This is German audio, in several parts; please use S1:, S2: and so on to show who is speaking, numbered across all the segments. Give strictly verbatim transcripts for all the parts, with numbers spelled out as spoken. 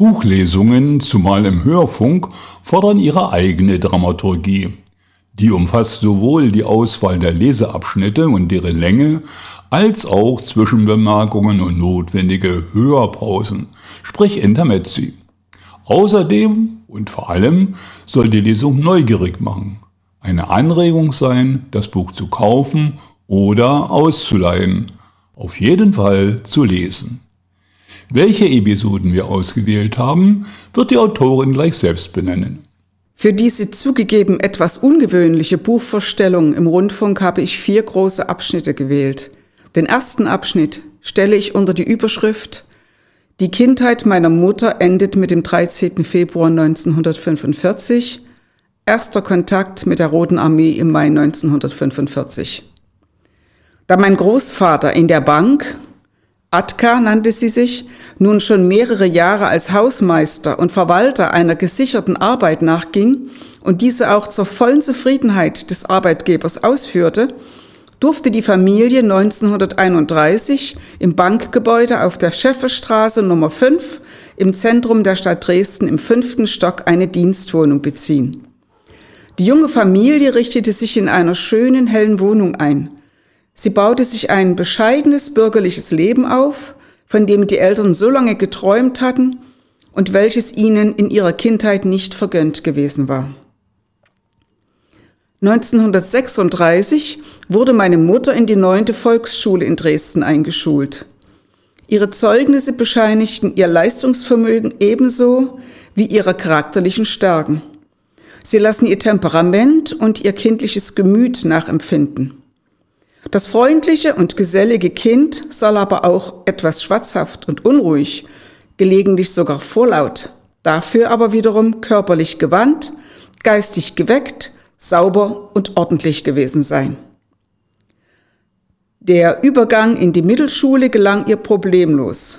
S1: Buchlesungen, zumal im Hörfunk, fordern ihre eigene Dramaturgie. Die umfasst sowohl die Auswahl der Leseabschnitte und deren Länge, als auch Zwischenbemerkungen und notwendige Hörpausen, sprich Intermezzi. Außerdem und vor allem soll die Lesung neugierig machen, eine Anregung sein, das Buch zu kaufen oder auszuleihen, auf jeden Fall zu lesen. Welche Episoden wir ausgewählt haben, wird die Autorin gleich selbst benennen.
S2: Für diese zugegeben etwas ungewöhnliche Buchvorstellung im Rundfunk habe ich vier große Abschnitte gewählt. Den ersten Abschnitt stelle ich unter die Überschrift Die Kindheit meiner Mutter endet mit dem dreizehnten Februar neunzehnhundertfünfundvierzig. Erster Kontakt mit der Roten Armee im Mai neunzehnhundertfünfundvierzig. Da mein Großvater in der Bank, Atka nannte sie sich, nun schon mehrere Jahre als Hausmeister und Verwalter einer gesicherten Arbeit nachging und diese auch zur vollen Zufriedenheit des Arbeitgebers ausführte, durfte die Familie neunzehnhunderteinunddreißig im Bankgebäude auf der Schäfferstraße Nummer fünf im Zentrum der Stadt Dresden im fünften Stock eine Dienstwohnung beziehen. Die junge Familie richtete sich in einer schönen, hellen Wohnung ein. Sie baute sich ein bescheidenes bürgerliches Leben auf, von dem die Eltern so lange geträumt hatten und welches ihnen in ihrer Kindheit nicht vergönnt gewesen war. neunzehnhundertsechsunddreißig wurde meine Mutter in die neunte Volksschule in Dresden eingeschult. Ihre Zeugnisse bescheinigten ihr Leistungsvermögen ebenso wie ihre charakterlichen Stärken. Sie lassen ihr Temperament und ihr kindliches Gemüt nachempfinden. Das freundliche und gesellige Kind soll aber auch etwas schwatzhaft und unruhig, gelegentlich sogar vorlaut, dafür aber wiederum körperlich gewandt, geistig geweckt, sauber und ordentlich gewesen sein. Der Übergang in die Mittelschule gelang ihr problemlos.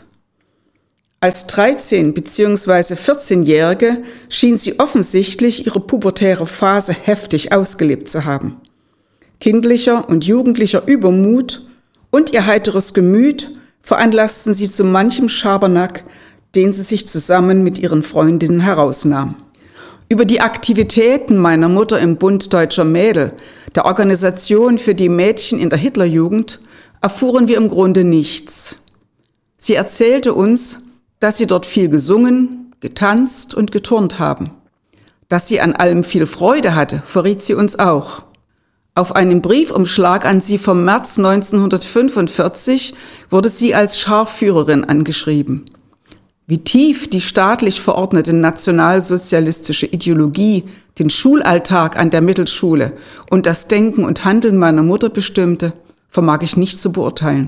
S2: Als dreizehn- bzw. vierzehnjährige schien sie offensichtlich ihre pubertäre Phase heftig ausgelebt zu haben. Kindlicher und jugendlicher Übermut und ihr heiteres Gemüt veranlassten sie zu manchem Schabernack, den sie sich zusammen mit ihren Freundinnen herausnahm. Über die Aktivitäten meiner Mutter im Bund Deutscher Mädel, der Organisation für die Mädchen in der Hitlerjugend, erfuhren wir im Grunde nichts. Sie erzählte uns, dass sie dort viel gesungen, getanzt und geturnt haben. Dass sie an allem viel Freude hatte, verriet sie uns auch. Auf einem Briefumschlag an sie vom März neunzehnhundertfünfundvierzig wurde sie als Scharführerin angeschrieben. Wie tief die staatlich verordnete nationalsozialistische Ideologie den Schulalltag an der Mittelschule und das Denken und Handeln meiner Mutter bestimmte, vermag ich nicht zu beurteilen.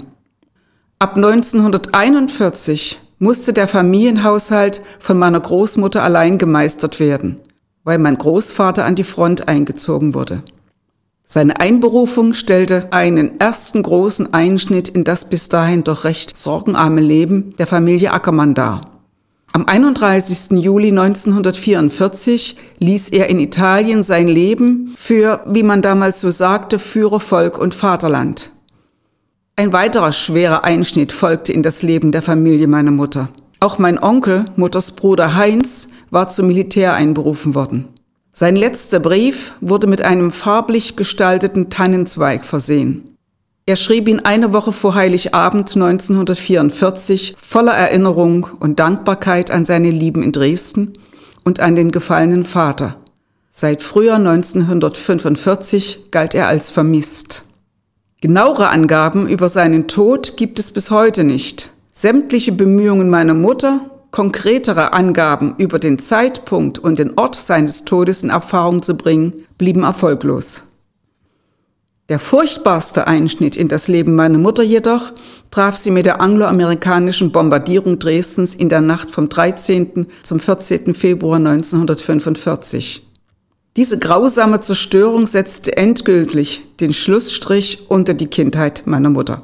S2: Ab neunzehnhunderteinundvierzig musste der Familienhaushalt von meiner Großmutter allein gemeistert werden, weil mein Großvater an die Front eingezogen wurde. Seine Einberufung stellte einen ersten großen Einschnitt in das bis dahin doch recht sorgenarme Leben der Familie Ackermann dar. Am einunddreißigsten Juli neunzehnhundertvierundvierzig ließ er in Italien sein Leben für, wie man damals so sagte, Führer, Volk und Vaterland. Ein weiterer schwerer Einschnitt folgte in das Leben der Familie meiner Mutter. Auch mein Onkel, Mutters Bruder Heinz, war zum Militär einberufen worden. Sein letzter Brief wurde mit einem farblich gestalteten Tannenzweig versehen. Er schrieb ihn eine Woche vor Heiligabend neunzehnhundertvierundvierzig voller Erinnerung und Dankbarkeit an seine Lieben in Dresden und an den gefallenen Vater. Seit Frühjahr neunzehnhundertfünfundvierzig galt er als vermisst. Genauere Angaben über seinen Tod gibt es bis heute nicht. Sämtliche Bemühungen meiner Mutter, konkretere Angaben über den Zeitpunkt und den Ort seines Todes in Erfahrung zu bringen, blieben erfolglos. Der furchtbarste Einschnitt in das Leben meiner Mutter jedoch traf sie mit der angloamerikanischen Bombardierung Dresdens in der Nacht vom dreizehnten zum vierzehnten Februar neunzehnhundertfünfundvierzig. Diese grausame Zerstörung setzte endgültig den Schlussstrich unter die Kindheit meiner Mutter.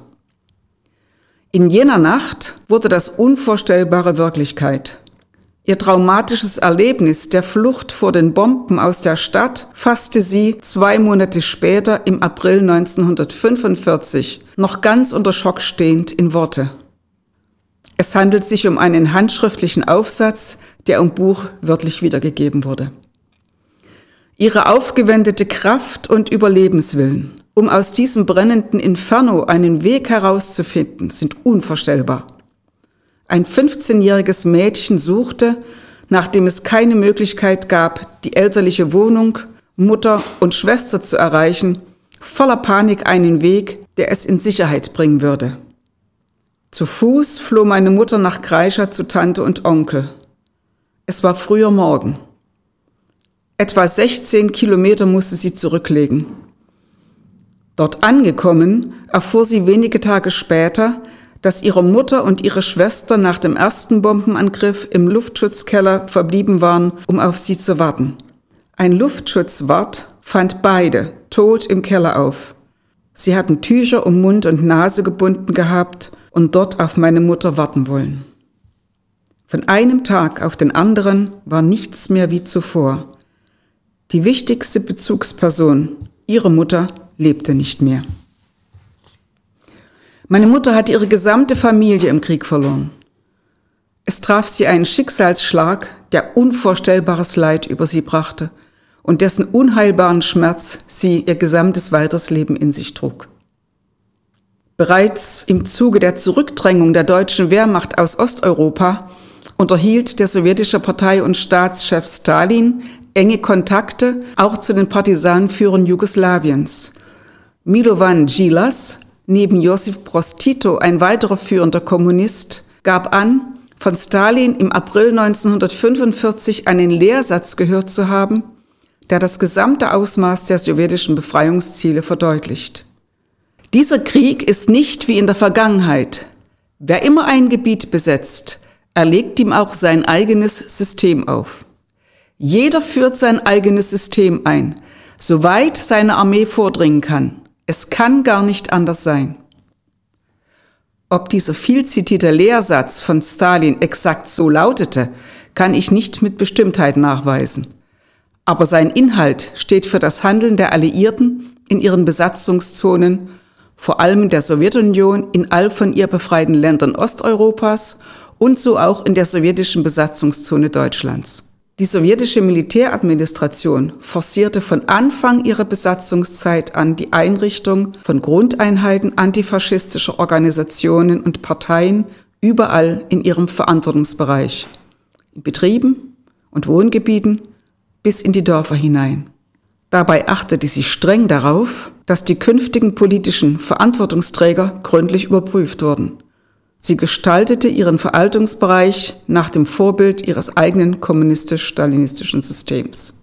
S2: In jener Nacht wurde das Unvorstellbare Wirklichkeit. Ihr traumatisches Erlebnis der Flucht vor den Bomben aus der Stadt fasste sie zwei Monate später im April neunzehnhundertfünfundvierzig, noch ganz unter Schock stehend, in Worte. Es handelt sich um einen handschriftlichen Aufsatz, der im Buch wörtlich wiedergegeben wurde. Ihre aufgewendete Kraft und Überlebenswillen, um aus diesem brennenden Inferno einen Weg herauszufinden, sind unvorstellbar. Ein fünfzehnjähriges Mädchen suchte, nachdem es keine Möglichkeit gab, die elterliche Wohnung, Mutter und Schwester zu erreichen, voller Panik einen Weg, der es in Sicherheit bringen würde. Zu Fuß floh meine Mutter nach Kreischa zu Tante und Onkel. Es war früher Morgen. Etwa sechzehn Kilometer musste sie zurücklegen. Dort angekommen, erfuhr sie wenige Tage später, dass ihre Mutter und ihre Schwester nach dem ersten Bombenangriff im Luftschutzkeller verblieben waren, um auf sie zu warten. Ein Luftschutzwart fand beide tot im Keller auf. Sie hatten Tücher um Mund und Nase gebunden gehabt und dort auf meine Mutter warten wollen. Von einem Tag auf den anderen war nichts mehr wie zuvor. Die wichtigste Bezugsperson, ihre Mutter, lebte nicht mehr. Meine Mutter hatte ihre gesamte Familie im Krieg verloren. Es traf sie ein Schicksalsschlag, der unvorstellbares Leid über sie brachte und dessen unheilbaren Schmerz sie ihr gesamtes weiteres Leben in sich trug. Bereits im Zuge der Zurückdrängung der deutschen Wehrmacht aus Osteuropa unterhielt der sowjetische Partei- und Staatschef Stalin enge Kontakte auch zu den Partisanenführern Jugoslawiens. Milovan Djilas, neben Josip Broz Tito ein weiterer führender Kommunist, gab an, von Stalin im April neunzehnhundertfünfundvierzig einen Lehrsatz gehört zu haben, der das gesamte Ausmaß der sowjetischen Befreiungsziele verdeutlicht. Dieser Krieg ist nicht wie in der Vergangenheit. Wer immer ein Gebiet besetzt, erlegt ihm auch sein eigenes System auf. Jeder führt sein eigenes System ein, soweit seine Armee vordringen kann. Es kann gar nicht anders sein. Ob dieser viel zitierte Lehrsatz von Stalin exakt so lautete, kann ich nicht mit Bestimmtheit nachweisen. Aber sein Inhalt steht für das Handeln der Alliierten in ihren Besatzungszonen, vor allem in der Sowjetunion, in all von ihr befreiten Ländern Osteuropas und so auch in der sowjetischen Besatzungszone Deutschlands. Die sowjetische Militäradministration forcierte von Anfang ihrer Besatzungszeit an die Einrichtung von Grundeinheiten antifaschistischer Organisationen und Parteien überall in ihrem Verantwortungsbereich, in Betrieben und Wohngebieten bis in die Dörfer hinein. Dabei achtete sie streng darauf, dass die künftigen politischen Verantwortungsträger gründlich überprüft wurden. Sie gestaltete ihren Verwaltungsbereich nach dem Vorbild ihres eigenen kommunistisch-stalinistischen Systems.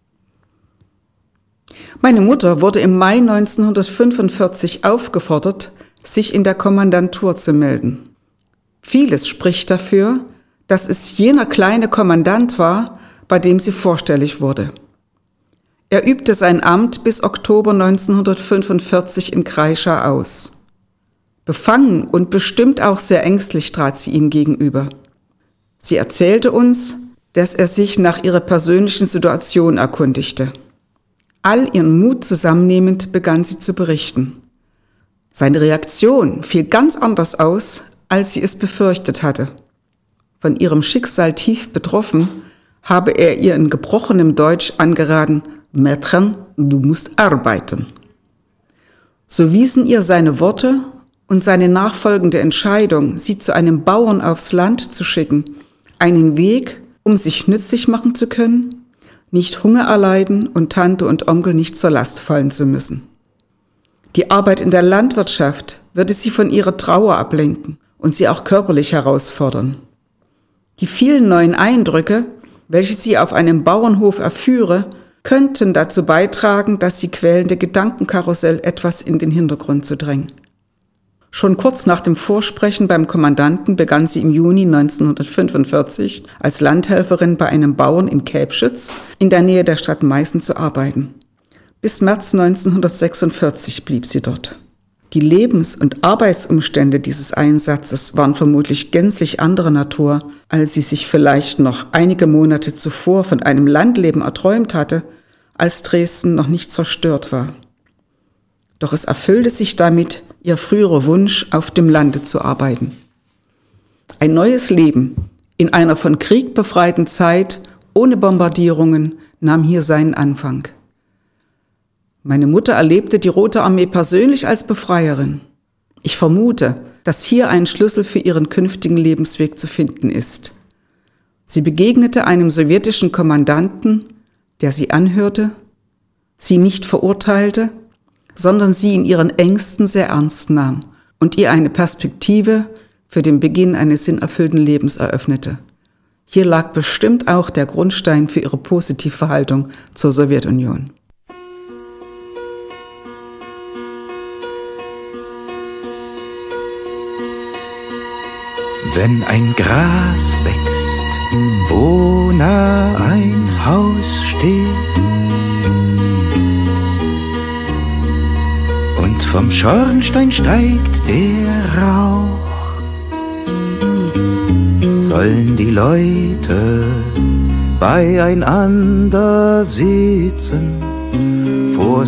S2: Meine Mutter wurde im Mai neunzehnhundertfünfundvierzig aufgefordert, sich in der Kommandantur zu melden. Vieles spricht dafür, dass es jener kleine Kommandant war, bei dem sie vorstellig wurde. Er übte sein Amt bis Oktober neunzehnhundertfünfundvierzig in Kreischa aus. Befangen und bestimmt auch sehr ängstlich trat sie ihm gegenüber. Sie erzählte uns, dass er sich nach ihrer persönlichen Situation erkundigte. All ihren Mut zusammennehmend begann sie zu berichten. Seine Reaktion fiel ganz anders aus, als sie es befürchtet hatte. Von ihrem Schicksal tief betroffen, habe er ihr in gebrochenem Deutsch angeraten: Mädchen, du musst arbeiten. So wiesen ihr seine Worte und seine nachfolgende Entscheidung, sie zu einem Bauern aufs Land zu schicken, einen Weg, um sich nützlich machen zu können, nicht Hunger erleiden und Tante und Onkel nicht zur Last fallen zu müssen. Die Arbeit in der Landwirtschaft würde sie von ihrer Trauer ablenken und sie auch körperlich herausfordern. Die vielen neuen Eindrücke, welche sie auf einem Bauernhof erführe, könnten dazu beitragen, das sie quälende Gedankenkarussell etwas in den Hintergrund zu drängen. Schon kurz nach dem Vorsprechen beim Kommandanten begann sie im Juni neunzehnhundertfünfundvierzig als Landhelferin bei einem Bauern in Käbschütz in der Nähe der Stadt Meißen zu arbeiten. Bis März neunzehnhundertsechsundvierzig blieb sie dort. Die Lebens- und Arbeitsumstände dieses Einsatzes waren vermutlich gänzlich anderer Natur, als sie sich vielleicht noch einige Monate zuvor von einem Landleben erträumt hatte, als Dresden noch nicht zerstört war. Doch es erfüllte sich damit ihr früherer Wunsch, auf dem Lande zu arbeiten. Ein neues Leben in einer von Krieg befreiten Zeit ohne Bombardierungen nahm hier seinen Anfang. Meine Mutter erlebte die Rote Armee persönlich als Befreierin. Ich vermute, dass hier ein Schlüssel für ihren künftigen Lebensweg zu finden ist. Sie begegnete einem sowjetischen Kommandanten, der sie anhörte, sie nicht verurteilte, sondern sie in ihren Ängsten sehr ernst nahm und ihr eine Perspektive für den Beginn eines sinnerfüllten Lebens eröffnete. Hier lag bestimmt auch der Grundstein für ihre Positivverhaltung zur Sowjetunion.
S3: Wenn ein Gras wächst, wo nah ein Haus steht, und vom Schornstein steigt der Rauch, sollen die Leute beieinander sitzen, vor